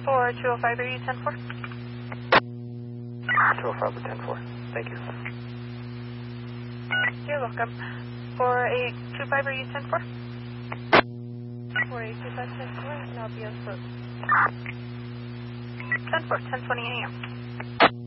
For 205, are you 10-4? 205 with 10-4. Thank you. You're welcome. For 825, are you 10-4? For 825, 10-4, and I'll be on foot. 10-4, 10:20 a.m.